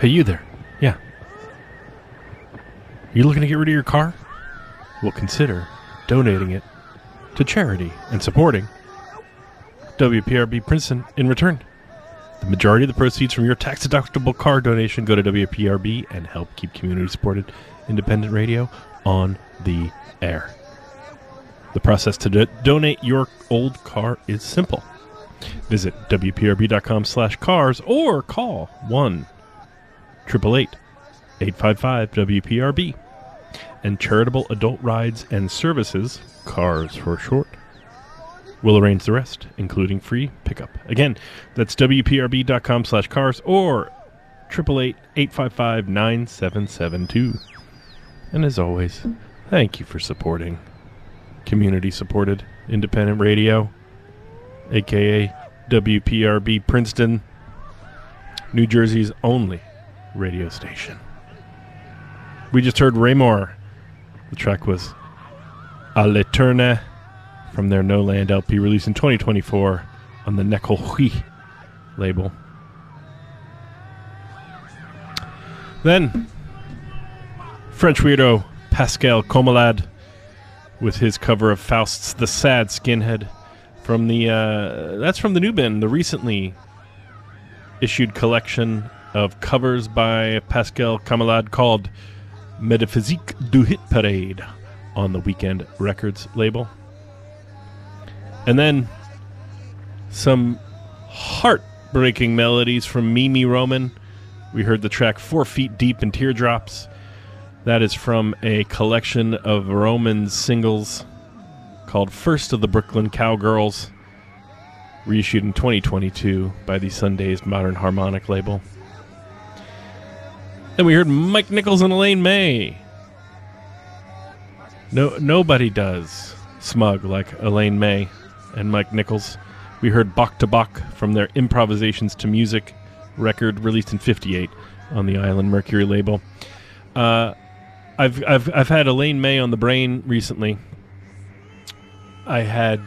Hey, you there. Yeah. You looking to get rid of your car? Well, consider donating it to charity and supporting WPRB Princeton in return. The majority of the proceeds from your tax-deductible car donation go to WPRB and help keep community-supported independent radio on the air. The process to donate your old car is simple. Visit WPRB.com/cars or call 1-888-855-WPRB. And Charitable Adult Rides and Services, CARS for short, will arrange the rest, including free pickup. Again, that's WPRB.com/cars or 888-855-9772. And as always, thank you for supporting community-supported independent radio, a.k.a. WPRB Princeton, New Jersey's only radio station. We just heard Raymore. The track was A l'Eterne from their No Land LP released in 2024 on the Nekolhui label. Then, French weirdo Pascal Comelade with his cover of Faust's The Sad Skinhead from the that's from the New Bin, the recently issued collection of covers by Pascal Comelade called Metaphysique du Hit Parade on the Weekend Records label. And then some heartbreaking melodies from Mimi Roman. We heard the track 4 Feet Deep in Teardrops. That is from a collection of Roman's singles called First of the Brooklyn Cowgirls, reissued in 2022 by the Sundays Modern Harmonic label. Then we heard Mike Nichols and Elaine May. Nobody does smug like Elaine May and Mike Nichols. We heard Bach to Bach from their Improvisations to Music record released in '58 on the Island Mercury label. I've had Elaine May on the brain recently. I had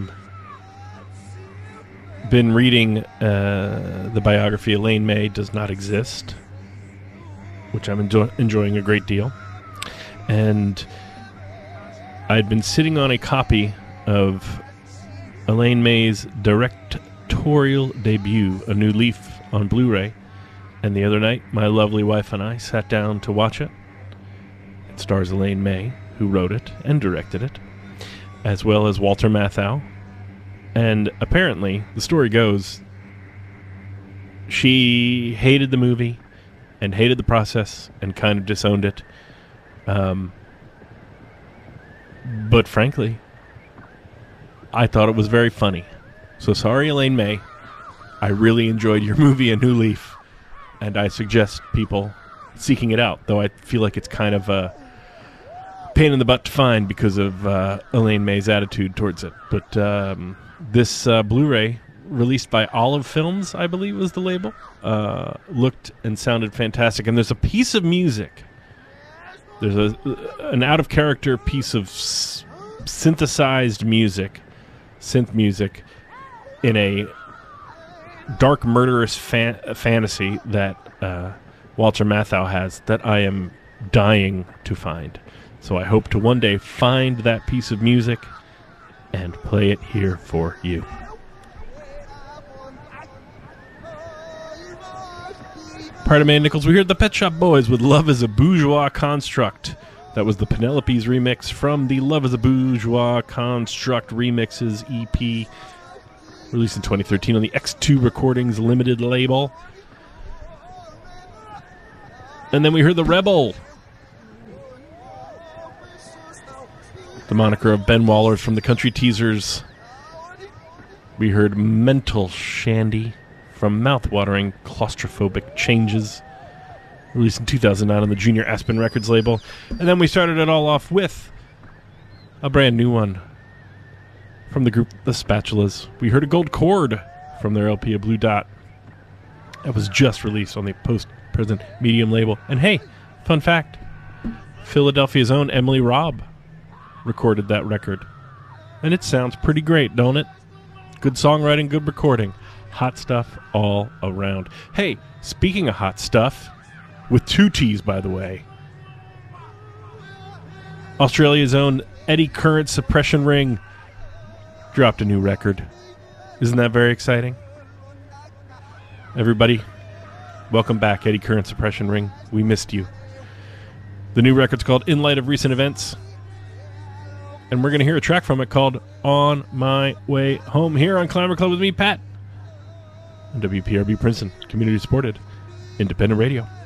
been reading the biography Elaine May Does Not Exist, which I'm enjoying a great deal. And I'd been sitting on a copy of Elaine May's directorial debut, A New Leaf, on Blu-ray. And the other night, my lovely wife and I sat down to watch it. It stars Elaine May, who wrote it and directed it, as well as Walter Matthau. And apparently, the story goes, she hated the movie and hated the process and kind of disowned it. But frankly, I thought it was very funny. So sorry, Elaine May. I really enjoyed your movie, A New Leaf, and I suggest people seeking it out, though I feel like it's kind of a pain in the butt to find because of Elaine May's attitude towards it. But this Blu-ray, released by Olive Films, I believe was the label, looked and sounded fantastic. And there's a piece of music. There's an out-of-character piece of synthesized music, synth music, in a dark, murderous fantasy that Walter Matthau has that I am dying to find. So I hope to one day find that piece of music and play it here for you. Part of May Nichols, we heard the Pet Shop Boys with Love is a Bourgeois Construct. That was the Penelope's remix from the Love is a Bourgeois Construct Remixes EP, released in 2013 on the X2 Recordings Limited label. And then we heard The Rebel, the moniker of Ben Wallers from the Country Teasers. We heard Mental Shandy from Mouthwatering Claustrophobic Changes, released in 2009 on the Junior Aspen Records label. And then we started it all off with a brand new one from the group The Spatulas. We heard a Gold Chord from their LP, A Blue Dot. That was just released on the Post-Present Medium label. And hey, fun fact, Philadelphia's own Emily Robb recorded that record. And it sounds pretty great, don't it? Good songwriting, good recording. Hot stuff all around. Hey, speaking of hot stuff, with 2 T's, by the way. Australia's own Eddy Current Suppression Ring dropped a new record. Isn't that very exciting? Everybody, welcome back, Eddy Current Suppression Ring. We missed you. The new record's called In Light of Recent Events, and we're going to hear a track from it called On My Way Home here on Climber Club with me, Pat, on WPRB Princeton, community-supported, independent radio.